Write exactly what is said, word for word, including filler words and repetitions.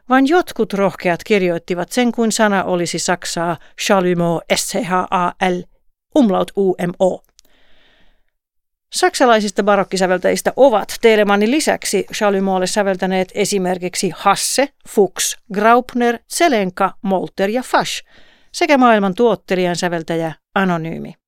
Vain jotkut rohkeat kirjoittivat sen kuin sana olisi saksaa Chalumeau, S C H A L, umlaut U M O. Saksalaisista barokkisäveltäjistä ovat Telemannin lisäksi Chalumeaulle säveltäneet esimerkiksi Hasse, Fuchs, Graupner, Zelenka, Molter ja Fasch sekä maailman tuottelijan säveltäjä Anonyymi.